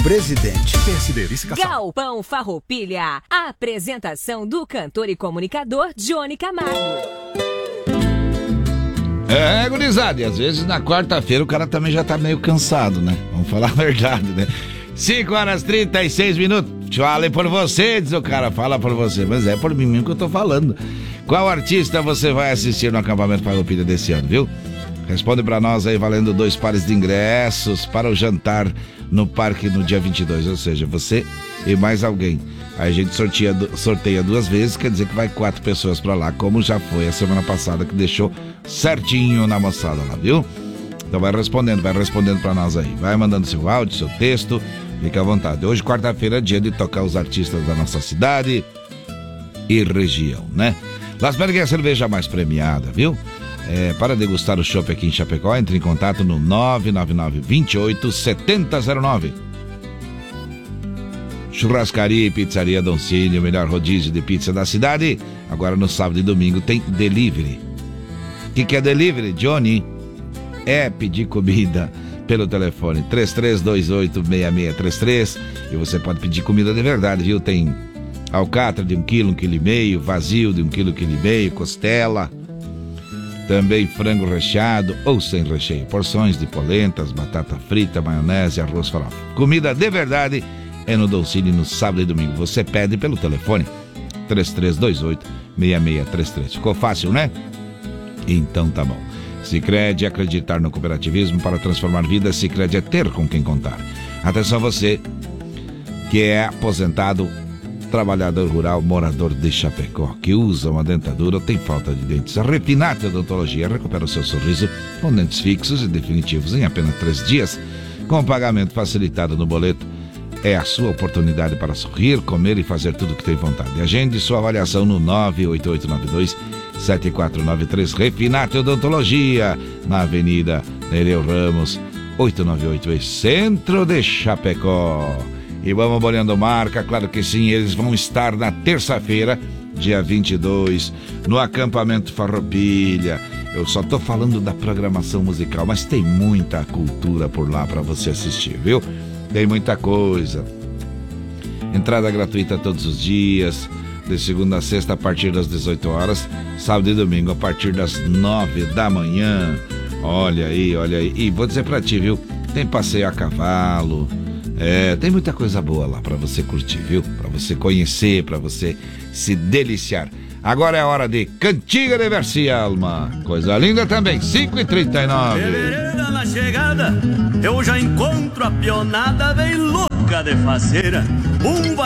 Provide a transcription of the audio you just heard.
presidente. PSD, licitação. Galpão Farroupilha. A apresentação do cantor e comunicador Johnny Camargo. Gurizada, e às vezes na quarta-feira o cara também já tá meio cansado, né? Vamos falar a verdade, né? 5h36. Fale por você, diz o cara, fala por você. Mas é por mim mesmo que eu tô falando. Qual artista você vai assistir no acampamento Farroupilha desse ano, viu? Responde pra nós aí, valendo 2 pares de ingressos para o jantar no parque no dia 22, ou seja, você e mais alguém. Aí a gente sorteia 2 vezes, quer dizer que vai 4 pessoas pra lá, como já foi a semana passada, que deixou certinho na moçada lá, viu? Então vai respondendo pra nós aí. Vai mandando seu áudio, seu texto, fica à vontade. Hoje, quarta-feira, é dia de tocar os artistas da nossa cidade e região, né? Las Bergas é a cerveja mais premiada, viu? Para degustar o chopp aqui em Chapecó, entre em contato no 999-28-7009. Churrascaria e Pizzaria Don Cine, o melhor rodízio de pizza da cidade. Agora no sábado e domingo tem delivery. O que é delivery, Johnny? É pedir comida pelo telefone 3328-6633. E você pode pedir comida de verdade, viu? Tem alcatra de 1 kg, 1,5 kg, vazio de 1 kg, 1,5 kg, costela. Também frango recheado ou sem recheio. Porções de polentas, batata frita, maionese, arroz, farofa. Comida de verdade é no Dolcine no sábado e domingo. Você pede pelo telefone 3328-6633. Ficou fácil, né? Então tá bom. Sicredi, acreditar no cooperativismo para transformar vidas. Sicredi é ter com quem contar. Atenção você que é aposentado, trabalhador rural, morador de Chapecó, que usa uma dentadura ou tem falta de dentes. A Refinate Odontologia recupera o seu sorriso com dentes fixos e definitivos em apenas 3 dias, com pagamento facilitado no boleto. É a sua oportunidade para sorrir, comer e fazer tudo o que tem vontade. Agende sua avaliação no 98892-7493. Refinate Odontologia, na Avenida Nereu Ramos, 898, centro de Chapecó. E vamos bolhando marca, claro que sim, eles vão estar na terça-feira, dia 22, no acampamento Farroupilha. Eu só tô falando da programação musical, mas tem muita cultura por lá para você assistir, viu? Tem muita coisa. Entrada gratuita todos os dias, de segunda a sexta a partir das 18 horas, sábado e domingo a partir das 9 da manhã. Olha aí. E vou dizer pra ti, viu? Tem passeio a cavalo. Tem muita coisa boa lá pra você curtir, viu? Pra você conhecer, pra você se deliciar. Agora é a hora de Cantiga de Vercialma. Coisa linda também, 5h39. Fevereira na chegada, eu já encontro a pionada bem louca de faceira.